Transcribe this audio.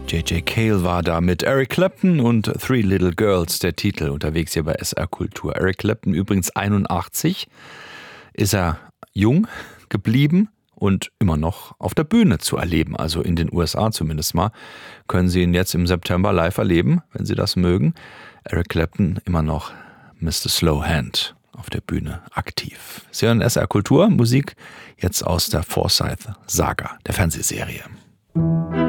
J.J. Cale war da mit Eric Clapton und Three Little Girls, der Titel, unterwegs hier bei SR Kultur. Eric Clapton übrigens 81, ist er jung geblieben und immer noch auf der Bühne zu erleben, also in den USA zumindest mal. Können Sie ihn jetzt im September live erleben, wenn Sie das mögen. Eric Clapton immer noch Mr. Slowhand auf der Bühne aktiv. Sie hören SR Kultur, Musik jetzt aus der Forsyth-Saga, der Fernsehserie.